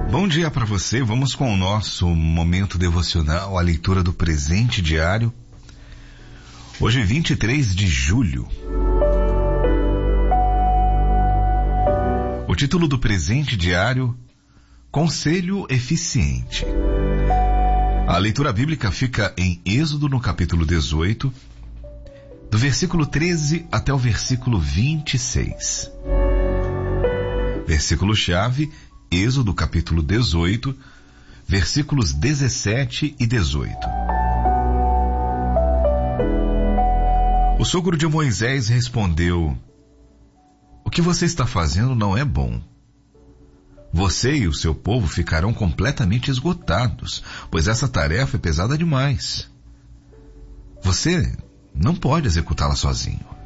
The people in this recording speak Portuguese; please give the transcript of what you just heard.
Bom dia para você, vamos com o nosso momento devocional, a leitura do presente diário. Hoje 23 de julho. O título do presente diário, Conselho Eficiente. A leitura bíblica fica em Êxodo no capítulo 18, do versículo 13 até o versículo 26. Versículo-chave, Êxodo capítulo 18, versículos 17 e 18. O sogro de Moisés respondeu: "O que você está fazendo não é bom. Você e o seu povo ficarão completamente esgotados, pois essa tarefa é pesada demais. Você não pode executá-la sozinho.